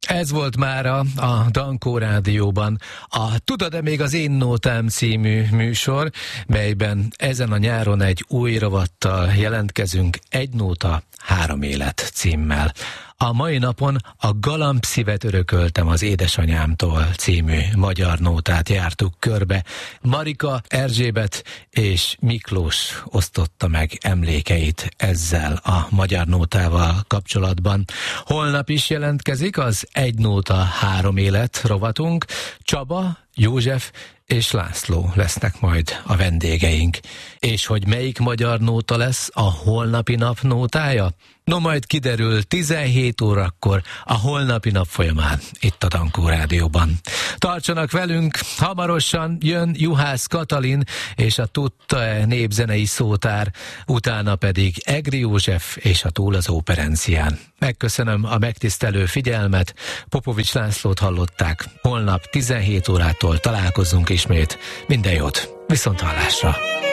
Ez volt mára a Dankó Rádióban a Tudod-e még az Én Nótám című műsor, melyben ezen a nyáron egy új rovattal jelentkezünk, Egy nóta, három élet címmel. A mai napon a Galambszívet örököltem az édesanyámtól című magyar nótát jártuk körbe. Marika, Erzsébet és Miklós osztotta meg emlékeit ezzel a magyar nótával kapcsolatban. Holnap is jelentkezik az Egy nóta, három élet rovatunk. Csaba, József és László lesznek majd a vendégeink. És hogy melyik magyar nóta lesz a holnapi nap nótája? No, majd kiderül 17 órakor a holnapi nap folyamán itt a Dankó Rádióban. Tartsanak velünk, hamarosan jön Juhász Katalin és a Tudta-e népzenei szótár, utána pedig Egri József és a Túl az Óperencián. Megköszönöm a megtisztelő figyelmet, Popovics Lászlót hallották. Holnap 17 órától találkozzunk ismét. Minden jót, viszonthallásra!